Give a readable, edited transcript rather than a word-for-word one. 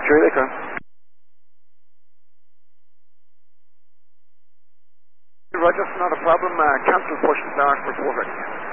Charlie Echo. Roger, not a problem. Cancel push and start for 4 seconds.